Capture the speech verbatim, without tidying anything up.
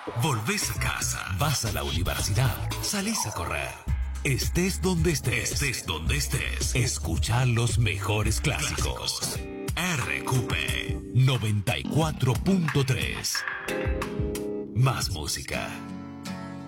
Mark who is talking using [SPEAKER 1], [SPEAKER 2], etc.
[SPEAKER 1] Volvés a casa, vas a la universidad, salís a correr. Estés donde estés, estés donde estés, escuchá los mejores clásicos. R Q P noventa y cuatro punto tres. Más música.